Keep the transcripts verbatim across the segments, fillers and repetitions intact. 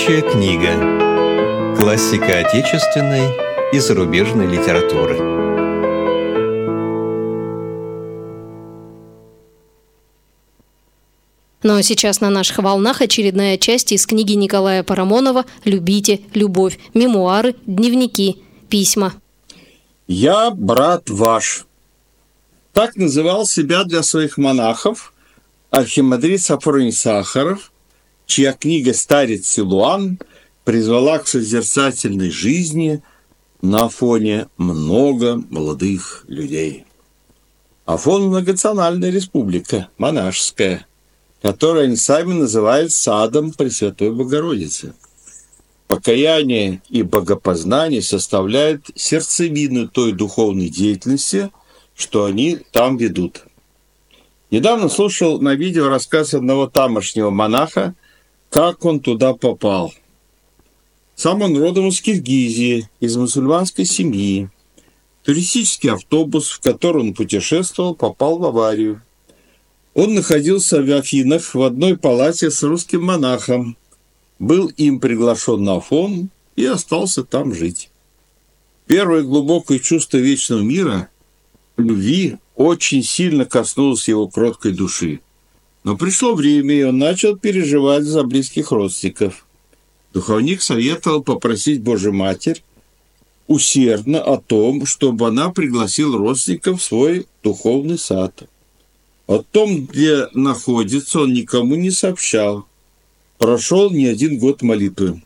Рабочая книга. Классика отечественной и зарубежной литературы. Ну а сейчас на наших волнах очередная часть из книги Николая Парамонова «Любите любовь. Мемуары, дневники, письма». «Я брат ваш». Так называл себя для своих монахов архимандрит Сафроний Сахаров, чья книга «Старец Силуан» призвала к созерцательной жизни на фоне много молодых людей. Афон – многонациональная республика, монашеская, которую они сами называют садом Пресвятой Богородицы. Покаяние и богопознание составляют сердцевину той духовной деятельности, что они там ведут. Недавно слушал на видео рассказ одного тамошнего монаха, как он туда попал. Сам он родом из Киргизии, из мусульманской семьи. Туристический автобус, в котором он путешествовал, попал в аварию. Он находился в Афинах в одной палате с русским монахом, был им приглашен на Афон и остался там жить. Первое глубокое чувство вечного мира, любви, очень сильно коснулось его кроткой души. Но пришло время, и он начал переживать за близких родственников. Духовник советовал попросить Божию Матерь усердно о том, чтобы она пригласила родственников в свой духовный сад. О том, где находится, он никому не сообщал. Прошел не один год молитвы.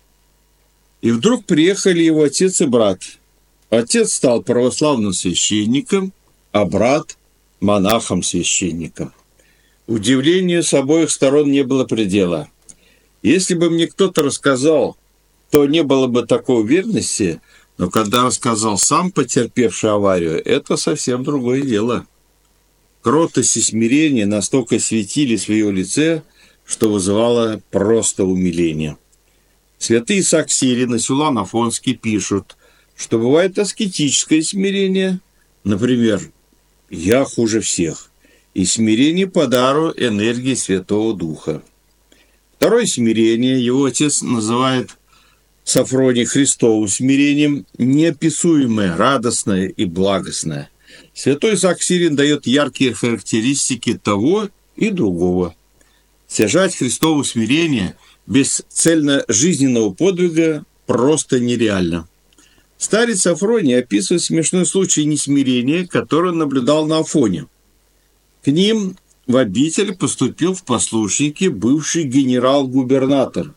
И вдруг приехали его отец и брат. Отец стал православным священником, а брат – монахом-священником. Удивлению с обоих сторон не было предела. Если бы мне кто-то рассказал, то не было бы такой уверенности, но когда рассказал сам потерпевший аварию, это совсем другое дело. Кротость и смирение настолько светились в ее лице, что вызывало просто умиление. Святые Исаак Сирин и Силуан Афонский пишут, что бывает аскетическое смирение, например, «Я хуже всех», и смирение по дару энергии Святого Духа. Второе смирение его отец называет Сафроний Христовым смирением, неописуемое, радостное и благостное. Святой Исаак Сирин дает яркие характеристики того и другого. Стяжать Христово смирение без цельно-жизненного подвига просто нереально. Старец Сафроний описывает смешной случай несмирения, который он наблюдал на Афоне. К ним в обитель поступил в послушники бывший генерал-губернатор.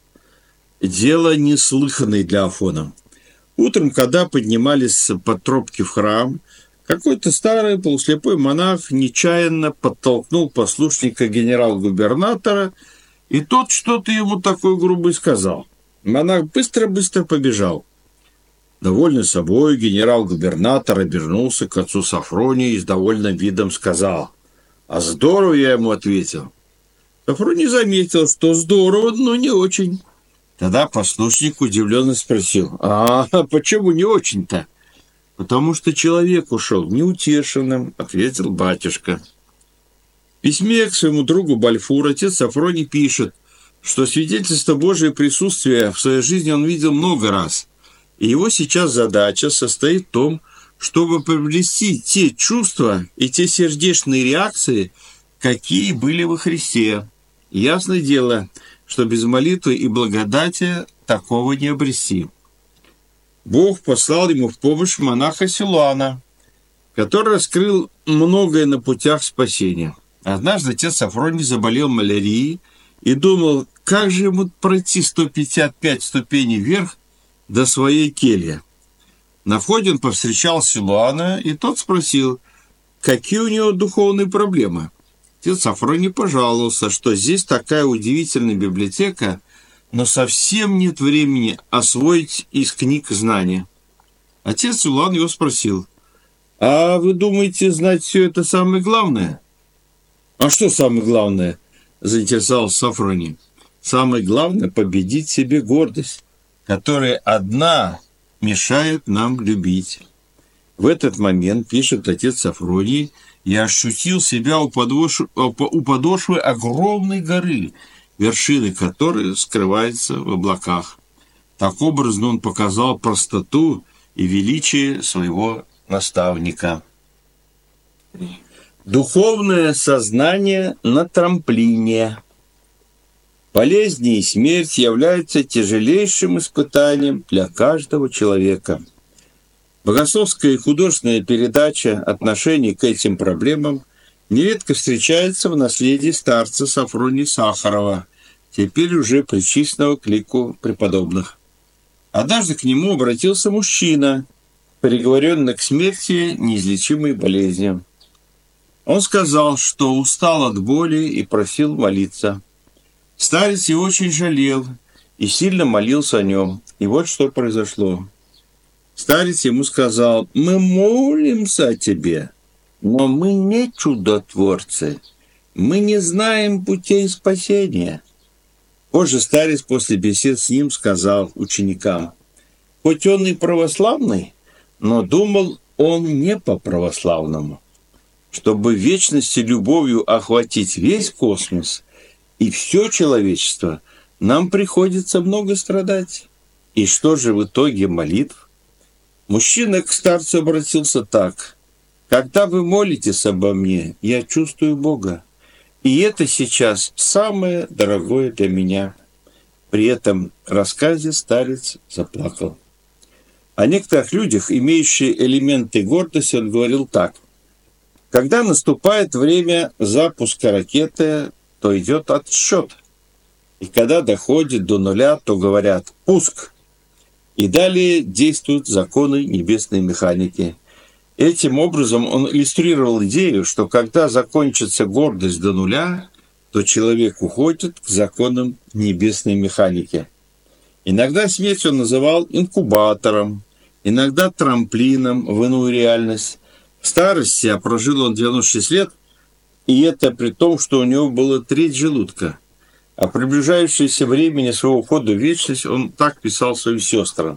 Дело неслыханное для Афона. Утром, когда поднимались по тропке в храм, какой-то старый полуслепой монах нечаянно подтолкнул послушника генерал-губернатора, и тот что-то ему такое грубое сказал. Монах быстро-быстро побежал. Довольный собой, генерал-губернатор обернулся к отцу Сафронию и с довольным видом сказал: «А здорово», я ему ответил. Сафроний заметил, что здорово, но не очень. Тогда послушник удивленно спросил: «А почему не очень-то?» «Потому что человек ушел неутешенным», — ответил батюшка. В письме к своему другу Бальфуру отец Сафроний пишет, что свидетельство Божьего присутствия в своей жизни он видел много раз, и его сейчас задача состоит в том, чтобы приобрести те чувства и те сердечные реакции, какие были во Христе. Ясное дело, что без молитвы и благодати такого не обрести. Бог послал ему в помощь монаха Силуана, который раскрыл многое на путях спасения. Однажды отец Сафроний заболел малярией и думал, как же ему пройти сто пятьдесят пять ступеней вверх до своей кельи. На входе он повстречал Силуана, и тот спросил, какие у него духовные проблемы. Отец Сафроний пожаловался, что здесь такая удивительная библиотека, но совсем нет времени освоить из книг знания. Отец Силуан его спросил: «А вы думаете, знать все это самое главное?» «А что самое главное?» – заинтересовался Сафроний. «Самое главное – победить в себе гордость, которая одна мешает нам любить». В этот момент, пишет отец Сафроний, я ощутил себя у подошвы, у подошвы огромной горы, вершины которой скрывается в облаках. Так образно он показал простоту и величие своего наставника. Духовное сознание на трамплине. Болезни и смерть являются тяжелейшим испытанием для каждого человека. Богословская и художественная передача отношений к этим проблемам нередко встречается в наследии старца Софронии Сахарова, теперь уже причисленного к лику преподобных. Однажды к нему обратился мужчина, приговоренный к смерти неизлечимой болезнью. Он сказал, что устал от боли и просил молиться. Старец его очень жалел и сильно молился о нем. И вот что произошло. Старец ему сказал: «Мы молимся о тебе, но мы не чудотворцы. Мы не знаем путей спасения». Позже старец после бесед с ним сказал ученикам: «Хоть он и православный, но думал он не по-православному. Чтобы в вечности любовью охватить весь космос и все человечество, нам приходится много страдать. И что же в итоге молитв?» Мужчина к старцу обратился так: «Когда вы молитесь обо мне, я чувствую Бога, и это сейчас самое дорогое для меня». При этом рассказе старец заплакал. О некоторых людях, имеющих элементы гордости, он говорил так: «Когда наступает время запуска ракеты, то идет отсчет. И когда доходит до нуля, то говорят «пуск». И далее действуют законы небесной механики. Этим образом он иллюстрировал идею, что когда закончится гордость до нуля, то человек уходит к законам небесной механики. Иногда смерть он называл инкубатором, иногда трамплином в иную реальность. В старости, а прожил он девяносто шесть лет, и это при том, что у него было треть желудка. О приближающемся времени своего ухода в вечность он так писал своим сестрам: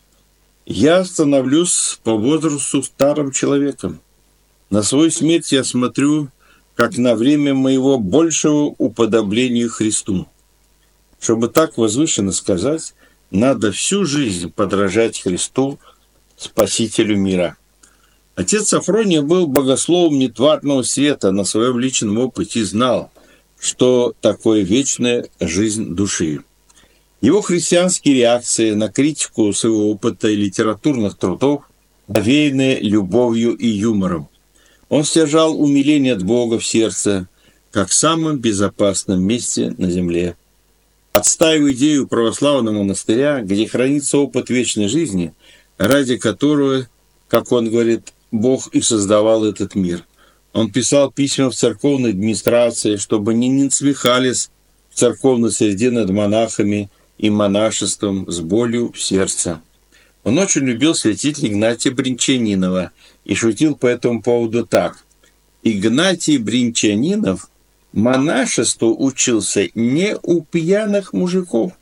«Я становлюсь по возрасту старым человеком. На свою смерть я смотрю, как на время моего большего уподобления Христу. Чтобы так возвышенно сказать, надо всю жизнь подражать Христу, Спасителю мира». Отец Софрония был богословом нетварного света, на своем личном опыте и знал, что такое вечная жизнь души. Его христианские реакции на критику своего опыта и литературных трудов навеяны любовью и юмором. Он стяжал умиление от Бога в сердце, как в самом безопасном месте на земле. Отстаивая идею православного монастыря, где хранится опыт вечной жизни, ради которого, как он говорит, Бог и создавал этот мир. Он писал письма в церковной администрации, чтобы не насмехались в церковной среде над монахами и монашеством с болью в сердце. Он очень любил святителя Игнатия Бринчанинова и шутил по этому поводу так: «Игнатий Бринчанинов монашеству учился не у пьяных мужиков».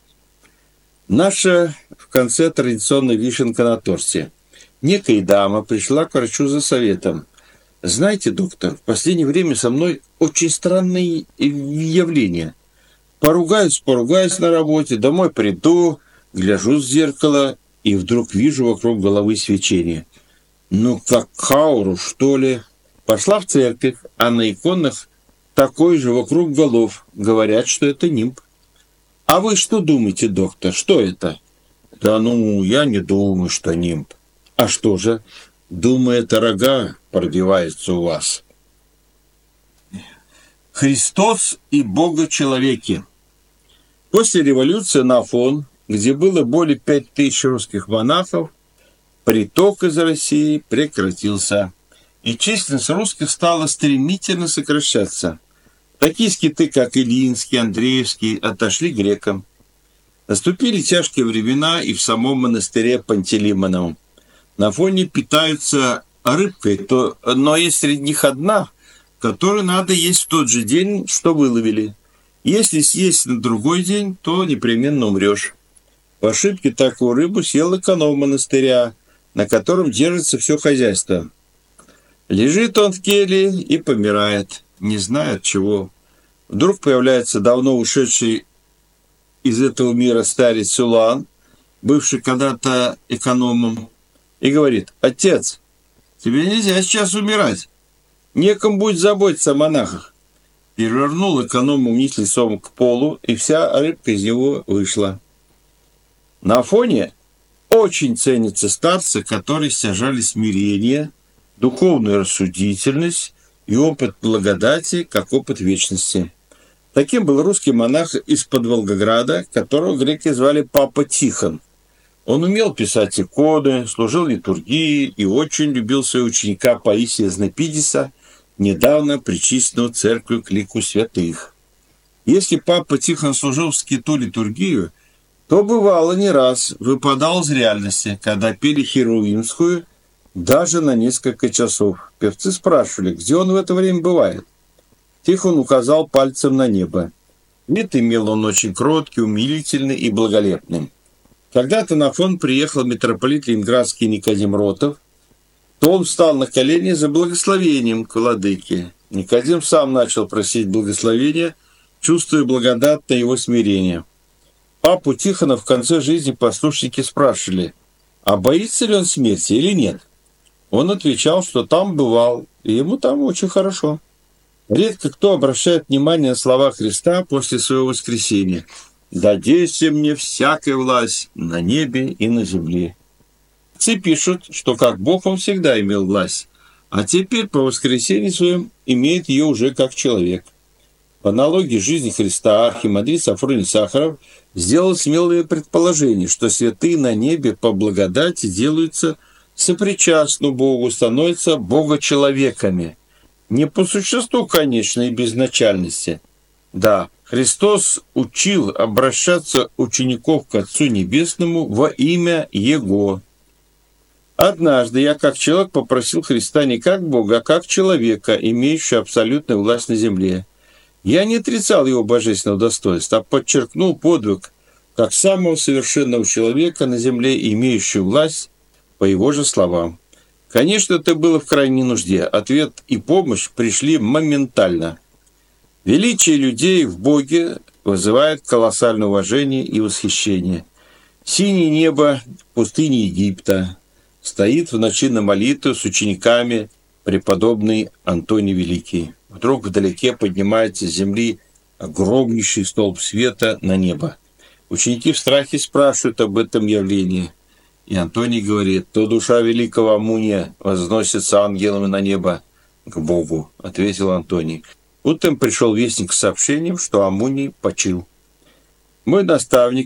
Наша в конце традиционная вишенка на торте. Некая дама пришла к врачу за советом: «Знаете, доктор, в последнее время со мной очень странные явления. Поругаюсь, поругаюсь на работе, домой приду, гляжу в зеркало, и вдруг вижу вокруг головы свечение. Ну, как хауру, что ли?» Пошла в церковь, а на иконах такой же вокруг голов. Говорят, что это нимб. «А вы что думаете, доктор, что это?» «Да ну, я не думаю, что нимб». «А что же?» «Думаю, это рога пробиваются у вас». Христос и Бога-человеки. После революции на Афон, где было более пять тысяч русских монахов, приток из России прекратился, и численность русских стала стремительно сокращаться. Такие скиты, как Ильинский, Андреевский, отошли грекам. Наступили тяжкие времена и в самом монастыре Пантелеймоновом. На Афоне питаются рыбкой, то, но есть среди них одна, которую надо есть в тот же день, что выловили. Если съесть на другой день, то непременно умрешь. По ошибке такую рыбу съел эконом монастыря, на котором держится все хозяйство. Лежит он в келье и помирает, не зная от чего. Вдруг появляется давно ушедший из этого мира старец Силуан бывший когда-то экономом, и говорит: «Отец, тебе нельзя сейчас умирать. Некому будет заботиться о монахах». Перевернул эконома вниз лицом к полу, и вся рыбка из него вышла. На Афоне очень ценятся старцы, которые стяжали смирение, духовную рассудительность и опыт благодати, как опыт вечности. Таким был русский монах из-под Волгограда, которого греки звали Папа Тихон. Он умел писать иконы, служил литургии и очень любил своего ученика Паисия Знепидиса, недавно причисленного церковью к лику святых. Если Папа Тихон служил в скиту литургию, то бывало не раз выпадал из реальности, когда пели Херувимскую даже на несколько часов. Певцы спрашивали, где он в это время бывает. Тихон указал пальцем на небо. Вид имел он очень кроткий, умилительный и благолепный. Когда-то на Афон приехал митрополит ленинградский Никодим Ротов, то он встал на колени за благословением к владыке. Никодим сам начал просить благословения, чувствуя благодатное его смирение. Папу Тихона в конце жизни послушники спрашивали, а боится ли он смерти или нет. Он отвечал, что там бывал, и ему там очень хорошо. Редко кто обращает внимание на слова Христа после своего воскресения: «Дадеся мне всякая власть на небе и на земле». Все пишут, что как Бог он всегда имел власть, а теперь по воскресении своем имеет ее уже как человек. По аналогии жизни Христа архимандрит Сафроний Сахаров сделал смелое предположение, что святые на небе по благодати делаются сопричастны Богу, становятся богочеловеками. Не по существу конечной безначальности. Да, Христос учил обращаться учеников к Отцу Небесному во имя Его. Однажды я как человек попросил Христа не как Бога, а как человека, имеющего абсолютную власть на земле. Я не отрицал его божественного достоинства, а подчеркнул подвиг как самого совершенного человека на земле, имеющего власть по его же словам. Конечно, это было в крайней нужде. Ответ и помощь пришли моментально. Величие людей в Боге вызывает колоссальное уважение и восхищение. Синее небо пустыни Египта стоит в ночи на молитву с учениками преподобный Антоний Великий. Вдруг вдалеке поднимается с земли огромнейший столб света на небо. Ученики в страхе спрашивают об этом явлении. И Антоний говорит: «То душа великого Амуния возносится ангелами на небо к Богу», — ответил Антоний. Утром пришел вестник с сообщением, что Амуний почил. Мой наставник